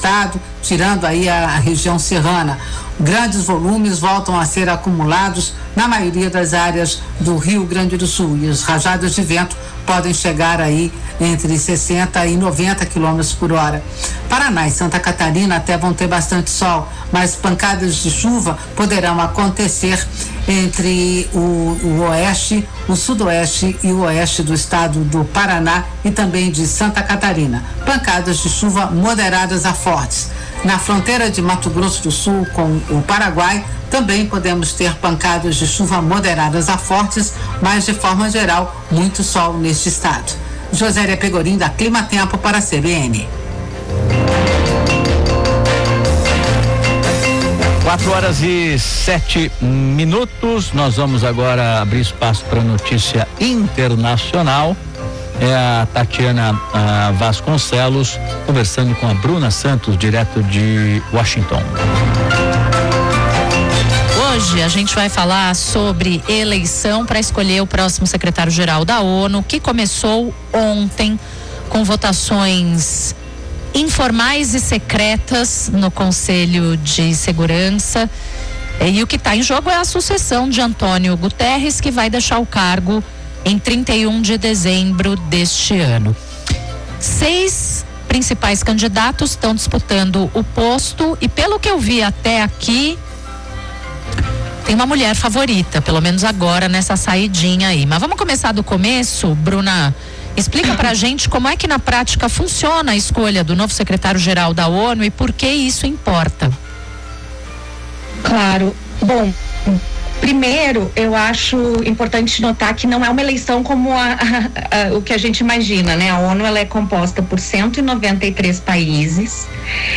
estado, tirando aí a região serrana. Grandes volumes voltam a ser acumulados na maioria das áreas do Rio Grande do Sul e as rajadas de vento podem chegar aí entre 60 e 90 km por hora. Paraná e Santa Catarina até vão ter bastante sol, mas pancadas de chuva poderão acontecer entre o oeste, o sudoeste e o oeste do estado do Paraná e também de Santa Catarina. Pancadas de chuva moderadas a fortes. Na fronteira de Mato Grosso do Sul com o Paraguai, também podemos ter pancadas de chuva moderadas a fortes, mas de forma geral, muito sol neste estado. Josélia Pegorim, da Clima Tempo para a CBN. 4h07. Nós vamos agora abrir espaço para notícia internacional. É a Tatiana Vasconcelos conversando com a Bruna Santos, direto de Washington. Hoje a gente vai falar sobre eleição para escolher o próximo secretário-geral da ONU, que começou ontem com votações informais e secretas no Conselho de Segurança. E o que está em jogo é a sucessão de Antônio Guterres, que vai deixar o cargo em 31 de dezembro deste ano. 6 principais candidatos estão disputando o posto e, pelo que eu vi até aqui, tem uma mulher favorita, pelo menos agora nessa saidinha aí. Mas vamos começar do começo, Bruna. Explica pra gente como é que na prática funciona a escolha do novo secretário-geral da ONU e por que isso importa. Claro. Bom, primeiro, eu acho importante notar que não é uma eleição como o que a gente imagina, né? A ONU, ela é composta por 193 países.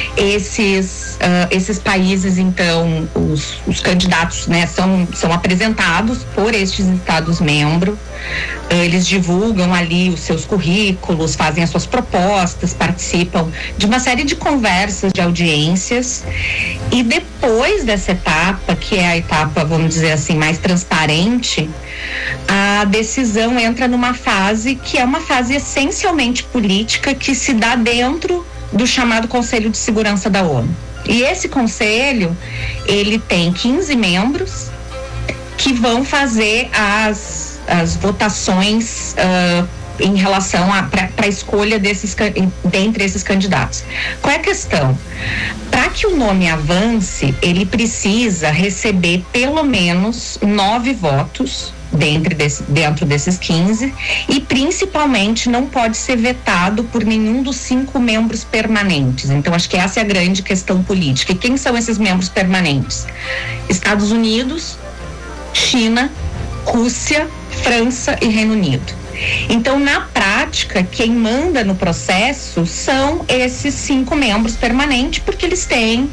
Esses países, então, os candidatos, né, são apresentados por estes Estados-membros. Eles divulgam ali os seus currículos, fazem as suas propostas, participam de uma série de conversas, de audiências. E depois dessa etapa, que é a etapa, vamos dizer assim, mais transparente, a decisão entra numa fase que é uma fase essencialmente política, que se dá dentro do chamado Conselho de Segurança da ONU. E esse conselho, ele tem 15 membros que vão fazer as votações em relação para a escolha dentre esses candidatos. Qual é a questão? Para que o nome avance, ele precisa receber pelo menos 9 votos dentro desses 15 e principalmente não pode ser vetado por nenhum dos 5 membros permanentes. Então acho que essa é a grande questão política. E quem são esses membros permanentes? Estados Unidos, China, Rússia, França e Reino Unido. Então, na prática, quem manda no processo são esses 5 membros permanentes, porque eles têm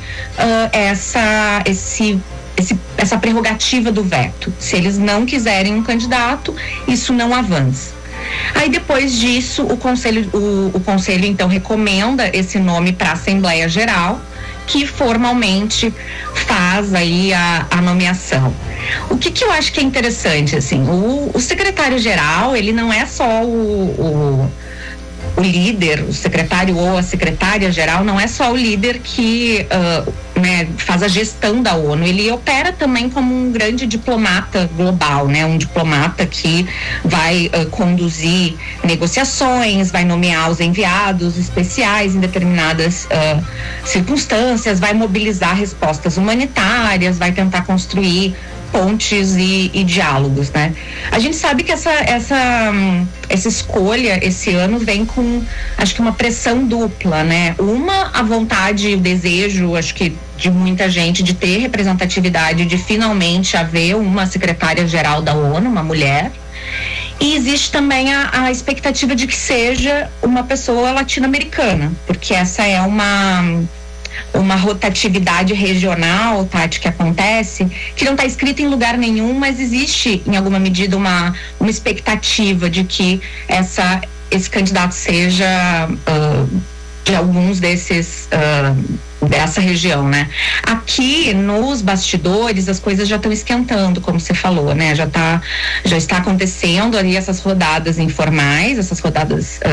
essa prerrogativa do veto. Se eles não quiserem um candidato, isso não avança. Aí depois disso, o conselho então recomenda esse nome para a Assembleia Geral, que formalmente faz aí a nomeação. O que eu acho que é interessante, assim, o secretário-geral, ele não é só o líder, o secretário ou a secretária-geral, não é só o líder que faz a gestão da ONU, ele opera também como um grande diplomata global, né? Um diplomata que vai conduzir negociações, vai nomear os enviados especiais em determinadas circunstâncias, vai mobilizar respostas humanitárias, vai tentar construir pontes e diálogos, né? A gente sabe que essa escolha esse ano vem com, acho que uma pressão dupla, né? Uma, a vontade e o desejo, acho que de muita gente, de ter representatividade, de finalmente haver uma secretária-geral da ONU, uma mulher. E existe também a expectativa de que seja uma pessoa latino-americana, porque essa é uma rotatividade regional, Tati, que acontece, que não está escrita em lugar nenhum, mas existe, em alguma medida, uma expectativa de que esse candidato seja de alguns desses dessa região, né? Aqui nos bastidores as coisas já estão esquentando, como você falou, né? Já está acontecendo ali essas rodadas informais, essas rodadas